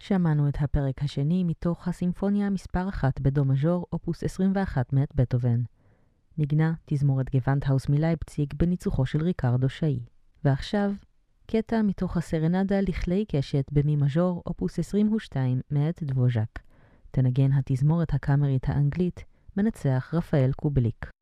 שמענו את הפרק השני מתוך הסימפוניה מספר 1 בדו מז'ור, אופוס 21 מאת בטהובן. נגנה תזמורת גוונדהאוס מלייפציג בניצוחו של ריקרדו שאי. ועכשיו, קטע מתוך הסרנדה לכלי קשת במי מז'ור, אופוס 22 מאת דבוז'ק. תנגן התזמורת הקאמרית האנגלית, מנצח רפאל קובליק.